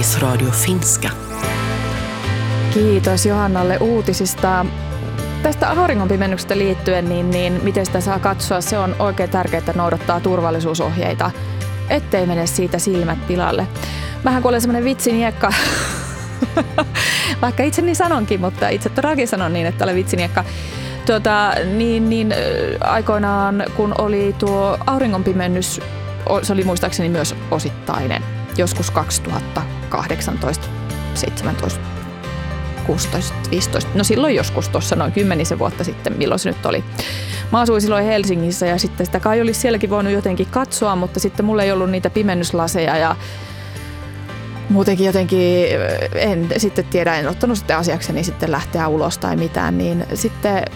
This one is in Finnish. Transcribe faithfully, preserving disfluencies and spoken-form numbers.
Radio Finska. Kiitos Johannalle uutisista. Tästä auringonpimennyksestä liittyen, niin, niin miten sitä saa katsoa, se on oikein tärkeää, että noudattaa turvallisuusohjeita, ettei mene siitä silmät pilalle. Vähän kuin olen semmoinen vitsiniekka, vaikka itse niin sanonkin, mutta itse todellakin sanon niin, että olen vitsiniekka. Tuota, niin, niin aikoinaan, kun oli tuo auringonpimennys, se oli muistaakseni myös osittainen, joskus kaksituhattakahdeksantoista, seitsemäntoista, kuusitoista, viisitoista, no silloin joskus tuossa noin kymmenisen vuotta sitten, milloin se nyt oli. Mä asuin silloin Helsingissä ja sitten sitä kai olisi sielläkin voinut jotenkin katsoa, mutta sitten mulla ei ollut niitä pimennyslaseja ja muutenkin jotenkin, en sitten tiedä, en ottanut sitten asiakseni sitten lähteä ulos tai mitään, niin sitten